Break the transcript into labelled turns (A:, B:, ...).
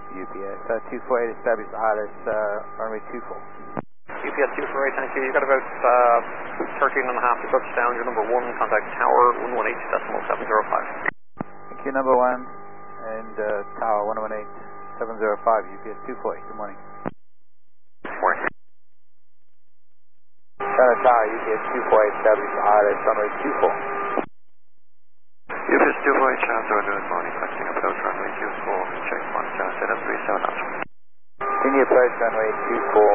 A: UPS 248, establish the ILS runway 24.
B: UPS 248, thank you. You got about 13 and a half to touchdown. Your number 1, contact tower 118.705.
A: Thank you, number 1, and tower 118.705, UPS 248. Good morning.
B: Morning.
A: Tower, UPS 248, establish the ILS runway 24.
B: UPS 248, Charles, good morning. Taxi approach runway 24, check 1 7 3 7 knots.
A: Continue approach runway 24.